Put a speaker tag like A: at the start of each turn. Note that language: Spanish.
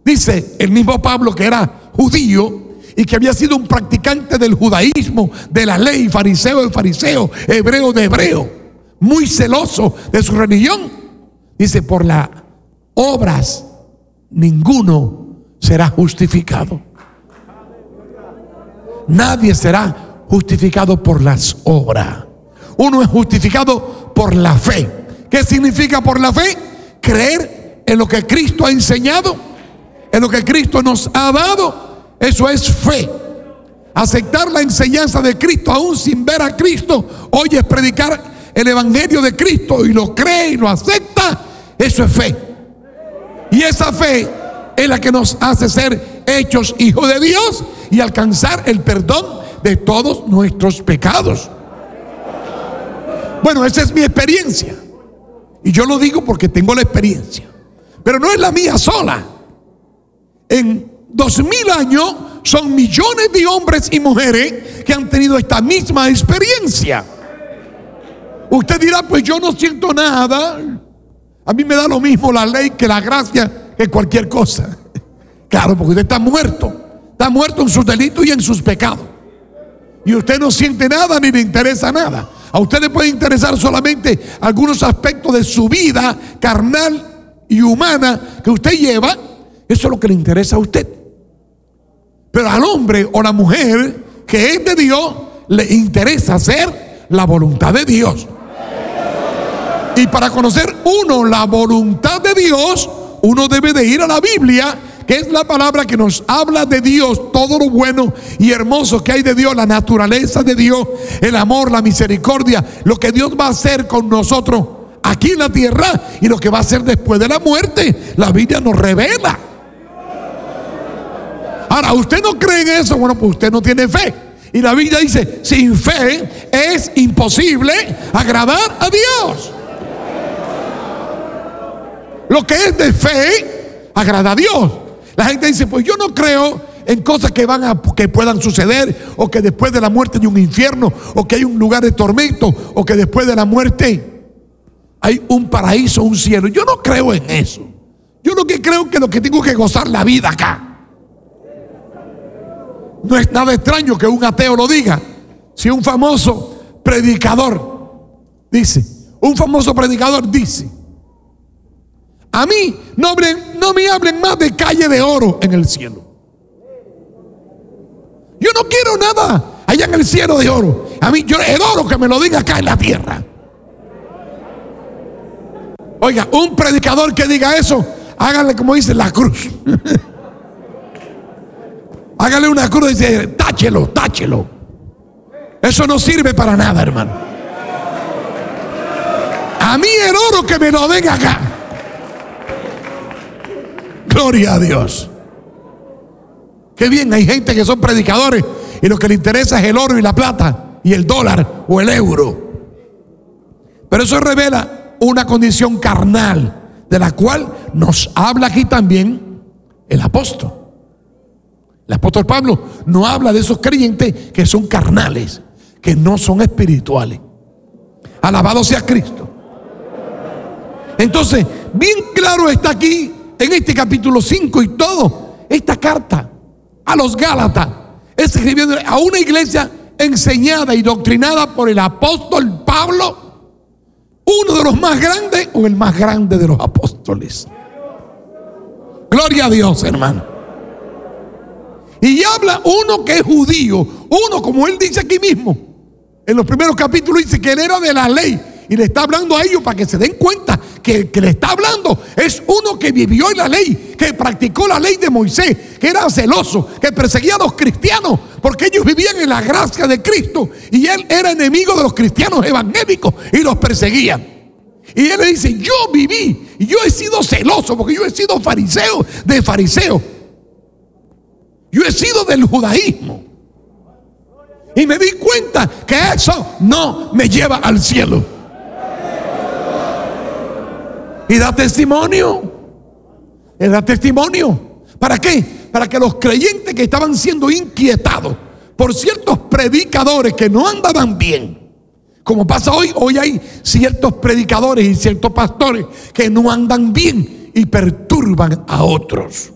A: Dice el mismo Pablo, que era judío y que había sido un practicante del judaísmo, de la ley, fariseo de fariseo, hebreo de hebreo, muy celoso de su religión. Dice: por las obras ninguno será justificado. Nadie será justificado por las obras. Uno es justificado por la fe. ¿Qué significa por la fe? Creer en lo que Cristo ha enseñado, en lo que Cristo nos ha dado. Eso es fe. Aceptar la enseñanza de Cristo aún sin ver a Cristo. Hoy es predicar el evangelio de Cristo y lo cree y lo acepta. Eso es fe. Y esa fe es la que nos hace ser hechos hijos de Dios y alcanzar el perdón de todos nuestros pecados. Bueno, esa es mi experiencia. Y yo lo digo porque tengo la experiencia. Pero no es la mía sola. En 2000 años son millones de hombres y mujeres que han tenido esta misma experiencia. Usted dirá: pues yo no siento nada. A mí me da lo mismo la ley que la gracia, que cualquier cosa. Claro, porque usted está muerto. Está muerto en sus delitos y en sus pecados. Y usted no siente nada ni le interesa nada. A usted le puede interesar solamente algunos aspectos de su vida carnal y humana que usted lleva. Eso es lo que le interesa a usted. Pero al hombre o la mujer que es de Dios le interesa hacer la voluntad de Dios. Y para conocer uno la voluntad de Dios, uno debe de ir a la Biblia, que es la palabra que nos habla de Dios, todo lo bueno y hermoso que hay de Dios, la naturaleza de Dios, el amor, la misericordia, lo que Dios va a hacer con nosotros aquí en la tierra y lo que va a hacer después de la muerte. La Biblia nos revela. Ahora, ¿usted no cree en eso? Bueno, pues usted no tiene fe. Y la Biblia dice: sin fe es imposible agradar a Dios. Lo que es de fe agrada a Dios. La gente dice: pues yo no creo en cosas que puedan suceder, o que después de la muerte hay un infierno, o que hay un lugar de tormento, o que después de la muerte hay un paraíso, un cielo. Yo no creo en eso. Yo lo que creo es que lo que tengo que gozar la vida acá. No es nada extraño que un ateo lo diga. Si un famoso predicador dice: a mí no me hablen más de calle de oro en el cielo. Yo no quiero nada allá en el cielo de oro. A mí, yo el oro que me lo diga acá en la tierra. Oiga, un predicador que diga eso, háganle como dice la cruz. Hágale una cruz y dice: táchelo, táchelo. Eso no sirve para nada, hermano. A mí el oro que me lo den acá. Gloria a Dios. Qué bien, hay gente que son predicadores y lo que le interesa es el oro y la plata y el dólar o el euro. Pero eso revela una condición carnal, de la cual nos habla aquí también el apóstol. El apóstol Pablo no habla de esos creyentes que son carnales, que no son espirituales. Alabado sea Cristo. Entonces, bien claro está aquí en este capítulo 5 y todo, esta carta a los Gálatas es escribiendo a una iglesia enseñada y doctrinada por el apóstol Pablo, uno de los más grandes o el más grande de los apóstoles. Gloria a Dios, hermano. Y habla uno que es judío, uno, como él dice aquí mismo, en los primeros capítulos dice que él era de la ley, y le está hablando a ellos para que se den cuenta que el que le está hablando es uno que vivió en la ley, que practicó la ley de Moisés, que era celoso, que perseguía a los cristianos porque ellos vivían en la gracia de Cristo, y él era enemigo de los cristianos evangélicos y los perseguía. Y él le dice: yo viví y yo he sido celoso porque yo he sido fariseo de fariseo. Yo he sido del judaísmo y me di cuenta que eso no me lleva al cielo. Y da testimonio. Él da testimonio. ¿Para qué? Para que los creyentes que estaban siendo inquietados por ciertos predicadores que no andaban bien, como pasa hoy hay ciertos predicadores y ciertos pastores que no andan bien y perturban a otros.